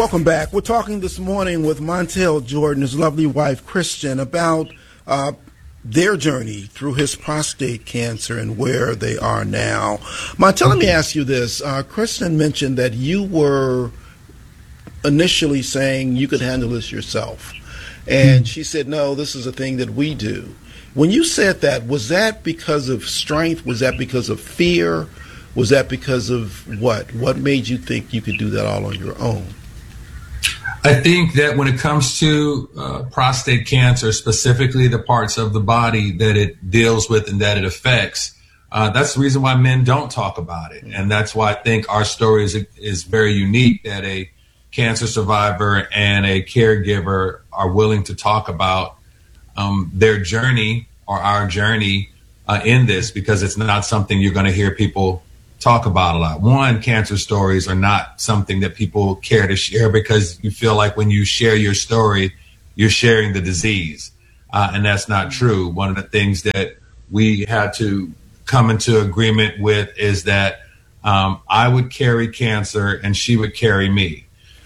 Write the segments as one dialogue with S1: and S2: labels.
S1: Welcome back. We're talking this morning with Montel Jordan, his lovely wife, Kristen, about their journey through his prostate cancer and where they are now. Montel, let me ask you this. Kristen mentioned that you were initially saying you could handle this yourself. And she said, no, this is a thing that we do. When you said that, was that because of strength? Was that because of fear? Was that because of what? What made you think you could do that all on your own?
S2: I think that when it comes to prostate cancer, specifically the parts of the body that it deals with and that it affects, that's the reason why men don't talk about it. And that's why I think our story is very unique, that a cancer survivor and a caregiver are willing to talk about their journey or our journey in this, because it's not something you're going to hear people talk about a lot. One, cancer stories are not something that people care to share because you feel like when you share your story, you're sharing the disease. And that's not true. One of the things that we had to come into agreement with is that I would carry cancer and she would carry me.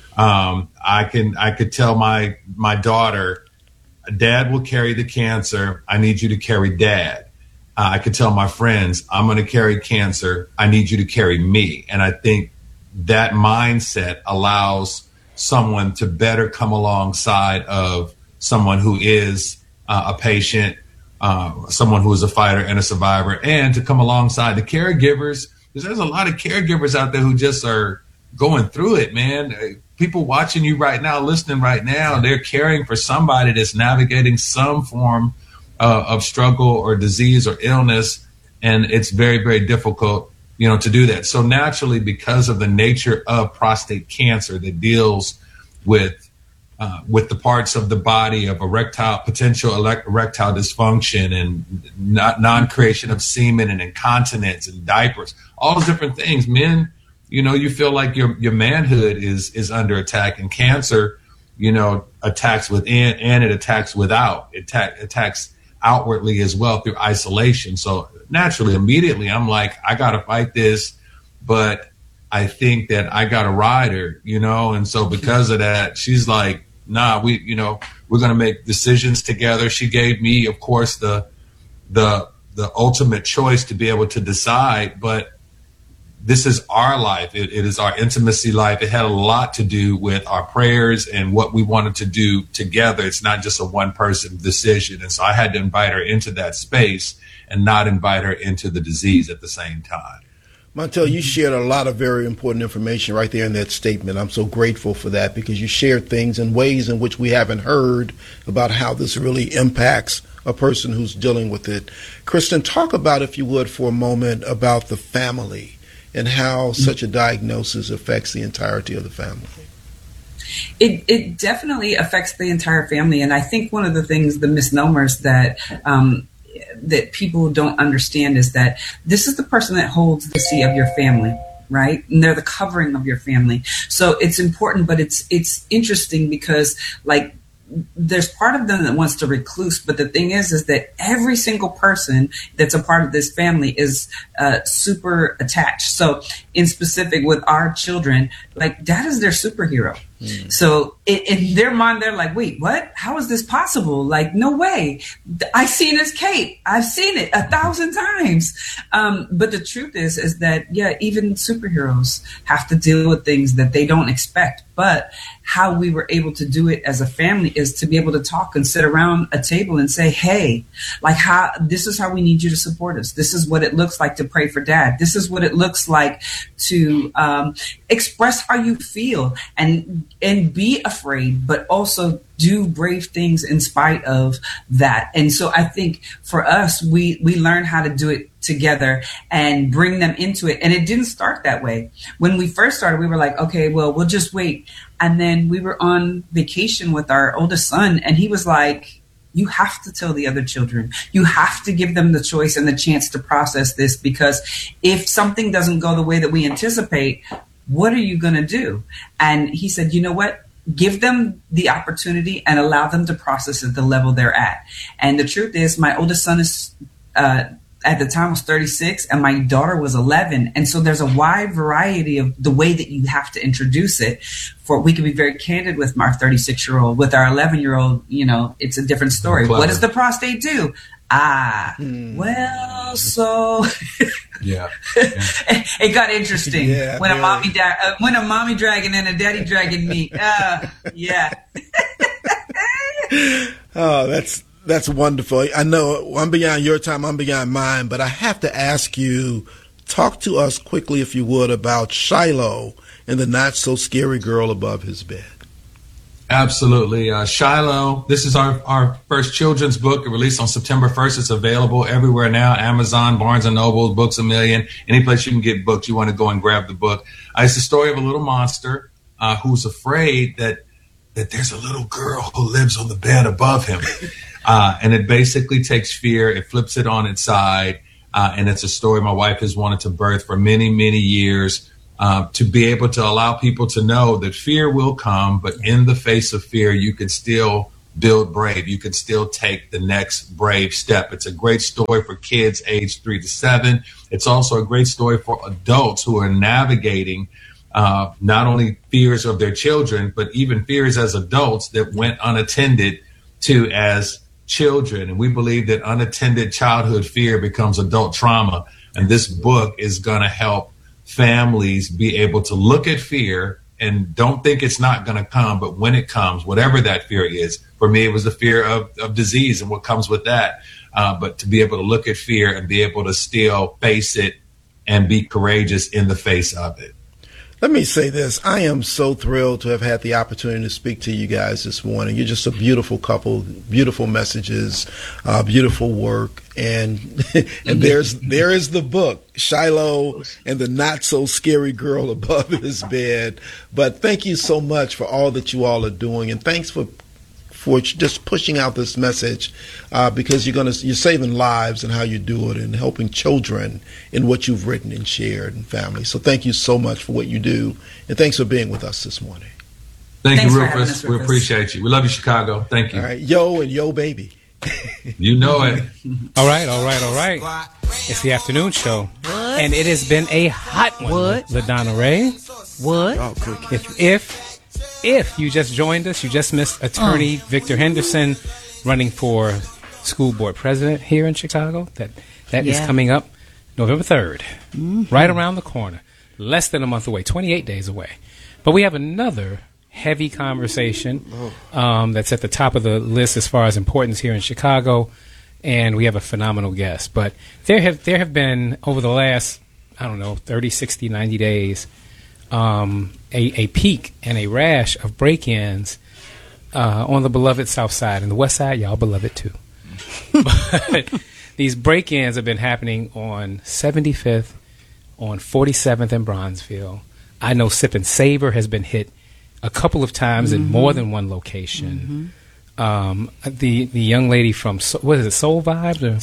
S2: I could tell my daughter, Dad will carry the cancer. I need you to carry Dad. I could tell my friends, I'm going to carry cancer. I need you to carry me. And I think that mindset allows someone to better come alongside of someone who is a patient, someone who is a fighter and a survivor, and to come alongside the caregivers, because there's a lot of caregivers out there who just are going through it, man. People watching you right now, listening right now, they're caring for somebody that's navigating some form of struggle or disease or illness, and it's very, very difficult, to do that. So naturally, because of the nature of prostate cancer that deals with the parts of the body of potential erectile dysfunction and non-creation of semen and incontinence and diapers, all those different things, men, you feel like your manhood is under attack, and cancer, attacks within and it attacks without. It attacks outwardly as well through isolation. So naturally, immediately, I'm like, I got to fight this, but I think that I got to ride her, and so because of that, she's like, nah, we're going to make decisions together. She gave me, of course, the ultimate choice to be able to decide, but this is our life. It is our intimacy life. It had a lot to do with our prayers and what we wanted to do together. It's not just a one-person decision. And so I had to invite her into that space and not invite her into the disease at the same time.
S1: Montel, you shared a lot of very important information right there in that statement. I'm so grateful for that, because you shared things in ways in which we haven't heard about how this really impacts a person who's dealing with it. Kristen, talk about, if you would, for a moment about the family and how such a diagnosis affects the entirety of the family.
S3: It definitely affects the entire family. And I think one of the things, the misnomers that people don't understand is that this is the person that holds the sea of your family, right? And they're the covering of your family. So it's important, but it's interesting because, like, there's part of them that wants to recluse, but the thing is that every single person that's a part of this family is super attached. So in specific with our children, like, Dad is their superhero. So in their mind, they're like, wait, what? How is this possible? Like, no way. I've seen his cape. I've seen it 1,000 times. But the truth is that, yeah, even superheroes have to deal with things that they don't expect. But how we were able to do it as a family is to be able to talk and sit around a table and say, hey, like, this is how we need you to support us. This is what it looks like to pray for Dad. This is what it looks like to express how you feel and be afraid, but also do brave things in spite of that. And so I think for us, we learned how to do it together and bring them into it. And it didn't start that way. When we first started, we were like, okay, well, we'll just wait. And then we were on vacation with our oldest son, and he was like, you have to tell the other children. You have to give them the choice and the chance to process this, because if something doesn't go the way that we anticipate, what are you going to do? And he said, you know what? Give them the opportunity and allow them to process at the level they're at. And the truth is, my oldest son is at the time was 36 and my daughter was 11. And so there's a wide variety of the way that you have to introduce it. We can be very candid with our 36-year-old. With our 11-year-old, it's a different story. What does the prostate do? Well, so
S2: yeah.
S3: It got interesting when a mommy dragon and a daddy dragon meet. Yeah.
S1: Oh, that's wonderful. I know I'm beyond your time, I'm beyond mine, but I have to ask you, talk to us quickly, if you would, about Shiloh and the not so scary girl above his bed.
S2: Absolutely. Shiloh, this is our first children's book. It released on September 1st. It's available everywhere now. Amazon, Barnes & Noble, Books A Million, any place you can get books. You want to go and grab the book. It's the story of a little monster who's afraid that there's a little girl who lives on the bed above him. And it basically takes fear. It flips it on its side. And it's a story my wife has wanted to birth for many, many years. To be able to allow people to know that fear will come, but in the face of fear, you can still build brave. You can still take the next brave step. It's a great story for kids aged 3 to 7. It's also a great story for adults who are navigating not only fears of their children, but even fears as adults that went unattended to as children. And we believe that unattended childhood fear becomes adult trauma. And this book is going to help families be able to look at fear and don't think it's not going to come, but when it comes, whatever that fear is, for me, it was the fear of disease and what comes with that. But to be able to look at fear and be able to still face it and be courageous in the face of it.
S1: Let me say this. I am so thrilled to have had the opportunity to speak to you guys this morning. You're just a beautiful couple, beautiful messages, beautiful work. And there is the book, Shiloh and the Not So Scary Girl Above His Bed. But thank you so much for all that you all are doing. And thanks for just pushing out this message, because you're saving lives and how you do it and helping children in what you've written and shared and families. So thank you so much for what you do, and thanks for being with us this morning.
S2: Thanks you, Rufus. We appreciate you. We love you, Chicago. Thank you.
S1: All right, yo and yo, baby.
S2: You know it.
S4: All right. It's the afternoon show, and it has been a hot one.
S5: What?
S4: LaDonna Ray.
S5: What?
S1: Oh, cookie.
S4: If you just joined us, you just missed attorney Victor Henderson running for school board president here in Chicago. That is coming up November 3rd, right around the corner, less than a month away, 28 days away. But we have another heavy conversation that's at the top of the list as far as importance here in Chicago, and we have a phenomenal guest. But there have been, over the last, 30, 60, 90 days, a peak and a rash of break-ins on the beloved South Side. And the West Side, y'all beloved too. But these break-ins have been happening on 75th, on 47th and Bronzeville. I know Sip and Savor has been hit a couple of times in more than one location. The young lady from, what is it, Soul Vibes? Or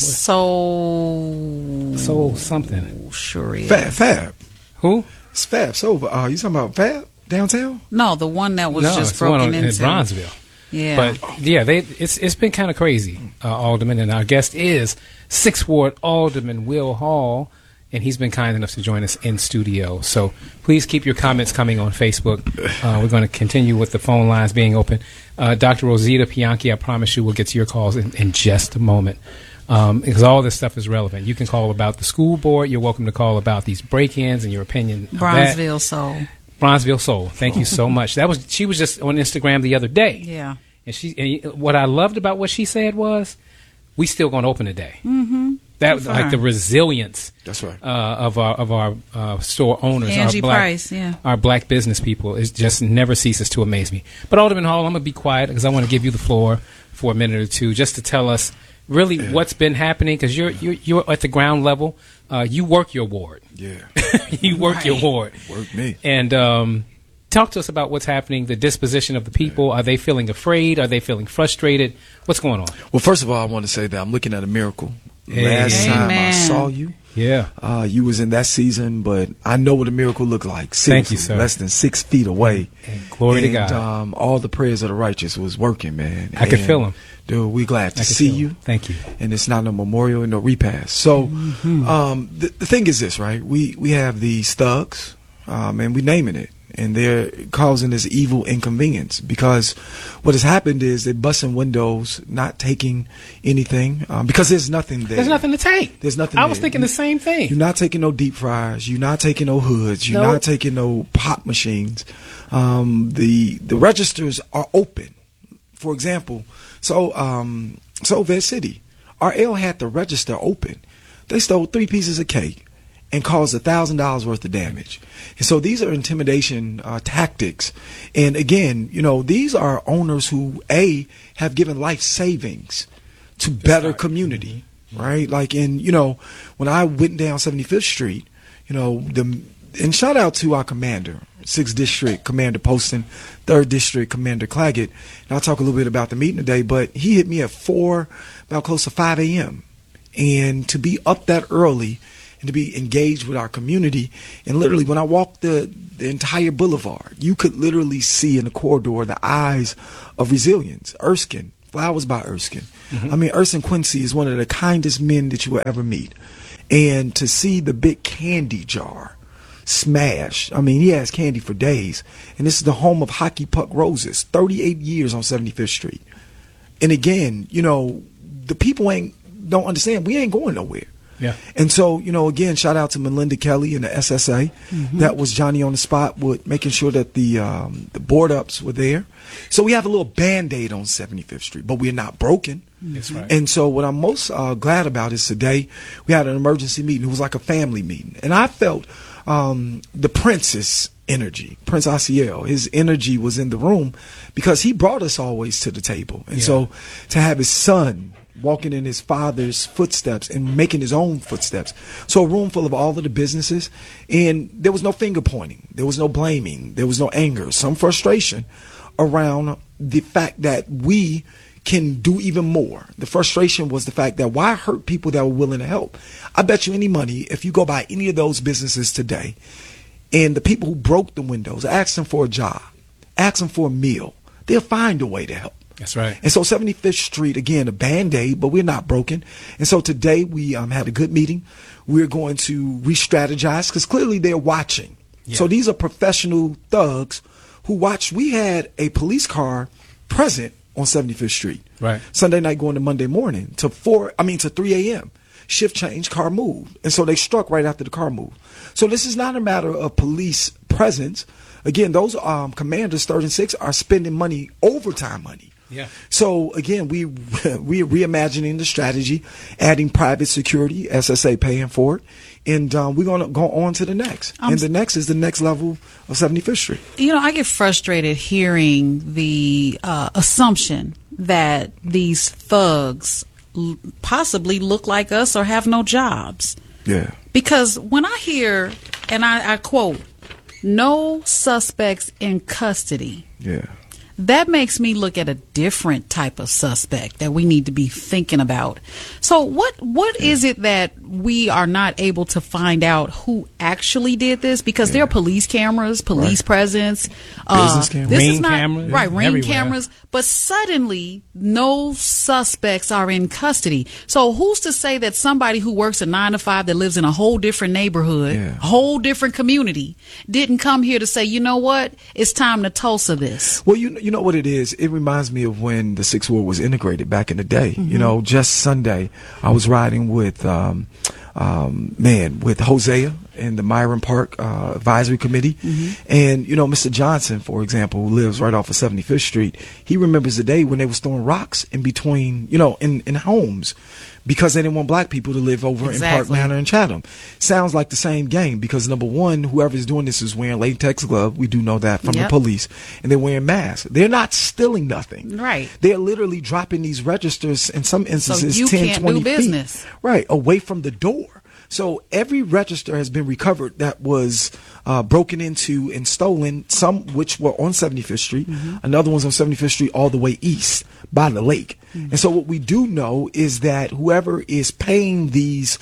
S4: Soul something.
S5: Sure is.
S6: Fab.
S4: Who?
S6: It's Fab Soul. You talking about Fab downtown?
S5: No, the one that was just broken into.
S4: In Bronzeville.
S5: Yeah.
S4: But yeah, it's been kind of crazy, Alderman, and our guest is 6th Ward Alderman Will Hall, and he's been kind enough to join us in studio. So please keep your comments coming on Facebook. We're going to continue with the phone lines being open. Dr. Rosita Pianchi, I promise you we'll get to your calls in just a moment, because all this stuff is relevant. You can call about the school board. You're welcome to call about these break-ins and your opinion.
S5: Bronzeville Soul.
S4: Bronzeville Soul. Thank you so much. She was just on Instagram the other day.
S5: Yeah.
S4: And what I loved about what she said was, we still going to open today.
S5: Mm-hmm.
S4: That was like the resilience.
S6: That's right.
S4: Of our store owners,
S5: Angie Price,
S4: our black business people, it just never ceases to amaze me. But Alderman Hall, I'm gonna be quiet because I want to give you the floor for a minute or two, just to tell us really what's been happening, because you're at the ground level. You work your ward.
S6: Yeah.
S4: You work your ward.
S6: Work me.
S4: And talk to us about what's happening, the disposition of the people. Are they feeling afraid? Are they feeling frustrated? What's going on?
S6: Well, first of all, I want to say that I'm looking at a miracle. Last time I saw you,
S4: Yeah.
S6: You was in that season, but I know what a miracle looked like. Seriously,
S4: thank you, sir.
S6: Less than 6 feet away.
S4: And glory to God.
S6: All the prayers of the righteous was working, man.
S4: I could feel them.
S6: Dude, we glad to see you.
S4: Thank you.
S6: And it's not no memorial and no repast. So, the thing is this, right? We have these thugs, and we naming it. And they're causing this evil inconvenience because what has happened is they're busting windows, not taking anything because there's nothing there.
S4: There's nothing to take.
S6: There's nothing.
S4: I was thinking the same thing.
S6: You're not taking no deep fryers. You're not taking no hoods. You're not taking no pop machines. The registers are open. For example, Vet City, RL had the register open. They stole 3 pieces of cake and caused $1,000 worth of damage. And so these are intimidation tactics. And again, these are owners who have given life savings to better community, right? Like when I went down 75th Street, and shout out to our commander, 6th District Commander Poston, 3rd District Commander Claggett. And I'll talk a little bit about the meeting today, but he hit me at about close to 5 a.m. And to be up that early and to be engaged with our community. And literally, when I walked the entire boulevard, you could literally see in the corridor the eyes of resilience. Erskine, Flowers by Erskine. I mean, Erskine Quincy is one of the kindest men that you will ever meet. And to see the big candy jar smash, I mean, he has candy for days. And this is the home of Hockey Puck Roses, 38 years on 75th Street. And again, the people don't understand, we ain't going nowhere.
S4: Yeah.
S6: And so, again, shout out to Melinda Kelly and the SSA. That was Johnny on the spot with making sure that the board ups were there. So we have a little Band-Aid on 75th Street, but we're not broken.
S4: That's right.
S6: And so what I'm most glad about is today we had an emergency meeting. It was like a family meeting. And I felt the Prince's energy, Prince Asiel, his energy was in the room because he brought us always to the table. And so to have his son walking in his father's footsteps and making his own footsteps. So a room full of all of the businesses, and there was no finger pointing. There was no blaming. There was no anger. Some frustration around the fact that we can do even more. The frustration was the fact that why hurt people that were willing to help? I bet you any money, if you go by any of those businesses today, and the people who broke the windows, ask them for a job, ask them for a meal, they'll find a way to help.
S4: That's right.
S6: And so 75th Street, again, a Band-Aid, but we're not broken. And so today we had a good meeting. We're going to re-strategize because clearly they're watching. Yeah. So these are professional thugs who watched. We had a police car present on 75th Street.
S4: Right.
S6: Sunday night going to Monday morning to 3 a.m. Shift change, car moved. And so they struck right after the car moved. So this is not a matter of police presence. Again, those commanders, 3rd and 6th, are spending money, overtime money.
S4: Yeah.
S6: So again, we're reimagining the strategy, adding private security, SSA paying for it, and we're going to go on to the next. And the next is the next level of 75th Street.
S5: I get frustrated hearing the assumption that these thugs possibly look like us or have no jobs.
S6: Yeah.
S5: Because when I hear, and I quote, no suspects in custody.
S6: Yeah.
S5: That makes me look at a different type of suspect that we need to be thinking about. So what is it that we are not able to find out who actually did this? Because there are police cameras, police presence,
S6: business cameras,
S4: ring cameras,
S5: ring
S4: everywhere.
S5: cameras. But suddenly, no suspects are in custody. So who's to say that somebody who works a 9 to 5 that lives in a whole different neighborhood, a whole different community, didn't come here to say, you know what, it's time to Tulsa this?
S6: Well, you know what it is? It reminds me of when the 6th Ward was integrated back in the day. Just Sunday, I was riding with with Hosea and the Myron Park Advisory Committee. And, Mr. Johnson, for example, who lives right off of 75th Street, he remembers the day when they was throwing rocks in between, in homes because they didn't want black people to live over in Park Manor and Chatham. Sounds like the same game because, number one, whoever's doing this is wearing latex gloves. We do know that from the police. And they're wearing masks. They're not stealing nothing.
S5: Right.
S6: They're literally dropping these registers, in some instances,
S5: so you
S6: 10,
S5: can't
S6: 20
S5: do business.
S6: feet. Right, away from the door. So every register has been recovered that was broken into and stolen, some which were on 75th Street, another one's on 75th Street all the way east by the lake. And so what we do know is that whoever is paying these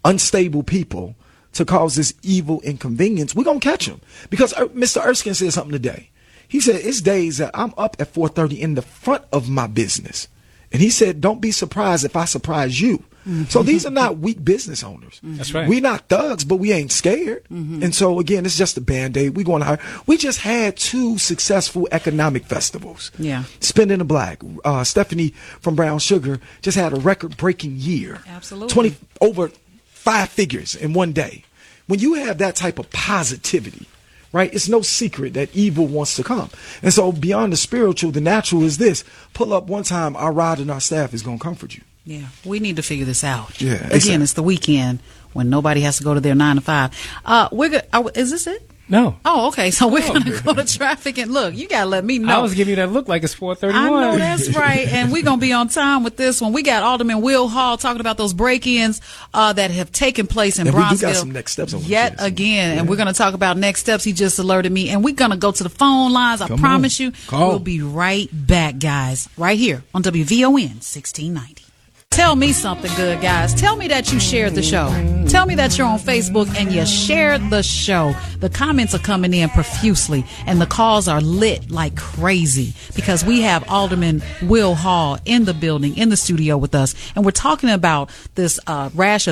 S6: unstable people to cause this evil inconvenience, we're going to catch them. Because Mr. Erskine said something today. He said, it's days that I'm up at 4:30 in the front of my business. And he said, don't be surprised if I surprise you. Mm-hmm. So these are not weak business owners.
S4: That's right.
S6: We're not thugs, but we ain't scared. Mm-hmm. And so, again, it's just a Band-Aid. We're going to hire. We just had 2 successful economic festivals.
S5: Yeah.
S6: Spin in the Black. Stephanie from Brown Sugar just had a record-breaking year.
S5: Absolutely.
S6: Over 5 figures in one day. When you have that type of positivity, right, it's no secret that evil wants to come. And so beyond the spiritual, the natural is this. Pull up one time, our rod and our staff is going to comfort you.
S5: Yeah, we need to figure this out.
S6: Yeah,
S5: exactly. Again, it's the weekend when nobody has to go to their 9 to 5. Is this it?
S4: No.
S5: Oh, okay. So we're going to go to traffic and look. You got to let me know.
S4: I was giving you that look like it's 4:31.
S5: I know that's right. And we're going to be on time with this one. We got Alderman Will Hall talking about those break-ins that have taken place in Bronzeville.
S6: We do got some next steps on
S5: yet again. Yeah. And we're going to talk about next steps. He just alerted me. And we're going to go to the phone lines. I promise you. We'll be right back, guys. Right here on WVON 1690. Tell me something good, guys. Tell me that you shared the show. Tell me that you're on Facebook and you shared the show. The comments are coming in profusely and the calls are lit like crazy because we have Alderman Will Hall in the building, in the studio with us. And we're talking about this rash of